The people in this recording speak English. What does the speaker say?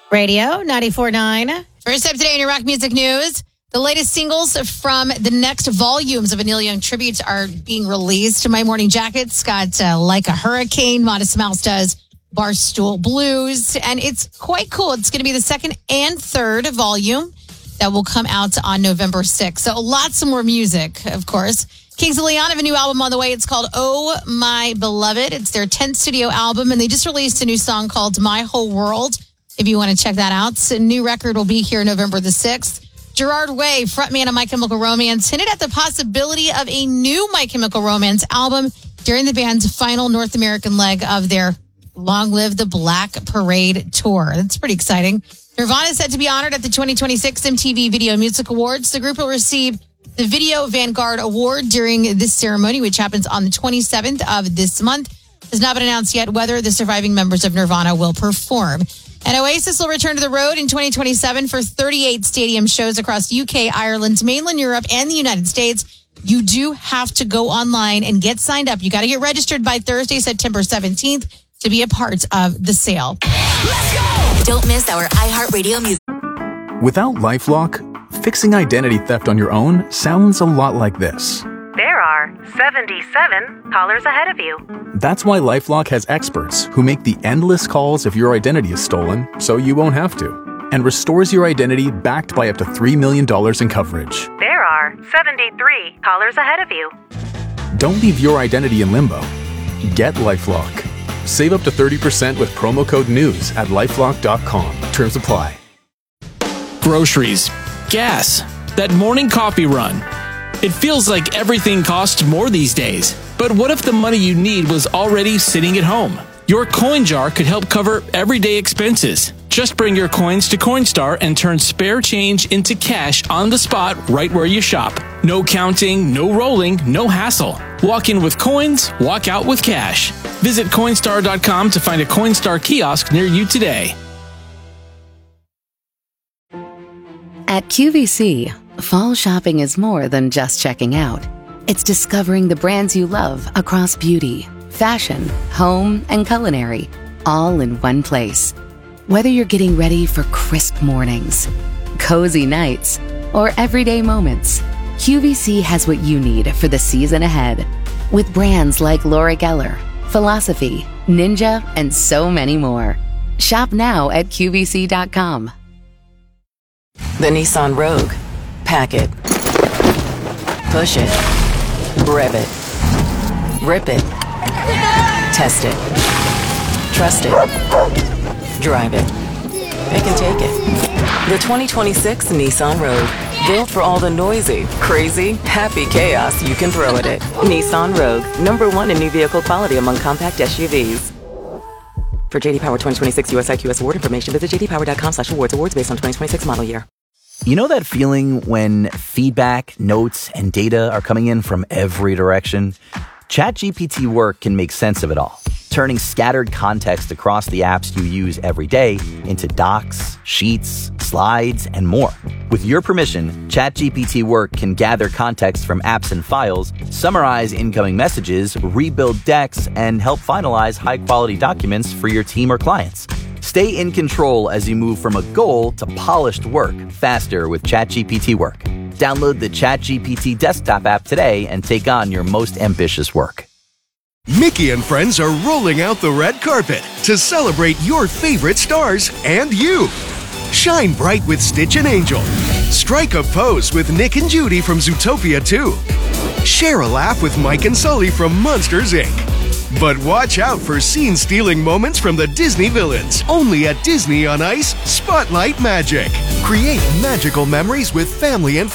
Radio 94.9. First up today in your rock music news, the latest singles from the next volumes of a Neil Young tribute are being released. My Morning Jacket's got Like a Hurricane. Modest Mouse does Barstool Blues. And it's quite cool. It's going to be the second and third volume that will come out on November 6th. So lots of more music, of course. Kings of Leon have a new album on the way. It's called Oh My Beloved. It's their 10th studio album, and they just released a new song called My Whole World. If you want to check that out, a new record will be here November the 6th. Gerard Way, frontman of My Chemical Romance, hinted at the possibility of a new My Chemical Romance album during the band's final North American leg of their Long Live the Black Parade tour. That's pretty exciting. Nirvana is set to be honored at the 2026 MTV Video Music Awards. The group will receive the Video Vanguard Award during this ceremony, which happens on the 27th of this month. It has not been announced yet whether the surviving members of Nirvana will perform. And Oasis will return to the road in 2027 for 38 stadium shows across UK, Ireland, mainland Europe, and the United States. You do have to go online and get signed up. You got to get registered by Thursday, September 17th to be a part of the sale. Let's go! Don't miss our iHeartRadio music. Without LifeLock, fixing identity theft on your own sounds a lot like this. There are 77 callers ahead of you. That's why LifeLock has experts who make the endless calls if your identity is stolen, so you won't have to, and restores your identity backed by up to $3 million in coverage. There are 73 callers ahead of you. Don't leave your identity in limbo. Get LifeLock. Save up to 30% with promo code NEWS at LifeLock.com. Terms apply. Groceries, gas, that morning coffee run. It feels like everything costs more these days. But what if the money you need was already sitting at home? Your coin jar could help cover everyday expenses. Just bring your coins to Coinstar and turn spare change into cash on the spot right where you shop. No counting, no rolling, no hassle. Walk in with coins, walk out with cash. Visit Coinstar.com to find a Coinstar kiosk near you today. At QVC, fall shopping is more than just checking out. It's discovering the brands you love across beauty, fashion, home, and culinary, all in one place. Whether you're getting ready for crisp mornings, cozy nights, or everyday moments, QVC has what you need for the season ahead. With brands like Laura Geller, Philosophy, Ninja, and so many more. Shop now at QVC.com. The Nissan Rogue. Pack it. Push it. Rev it. Rip it. Test it. Trust it. Drive it. Pick and take it. The 2026 Nissan Rogue. Built for all the noisy, crazy, happy chaos you can throw at it. Nissan Rogue. #1 in new vehicle quality among compact SUVs. For JD Power 2026 US IQS award information, visit jdpower.com/awards. Awards based on 2026 model year. You know that feeling when feedback, notes, and data are coming in from every direction? ChatGPT Work can make sense of it all, turning scattered context across the apps you use every day into docs, sheets, slides, and more. With your permission, ChatGPT Work can gather context from apps and files, summarize incoming messages, rebuild decks, and help finalize high-quality documents for your team or clients. Stay in control as you move from a goal to polished work faster with ChatGPT Work. Download the ChatGPT desktop app today and take on your most ambitious work. Mickey and friends are rolling out the red carpet to celebrate your favorite stars and you. Shine bright with Stitch and Angel. Strike a pose with Nick and Judy from Zootopia 2. Share a laugh with Mike and Sully from Monsters, Inc. But watch out for scene-stealing moments from the Disney villains. Only at Disney on Ice, Spotlight Magic. Create magical memories with family and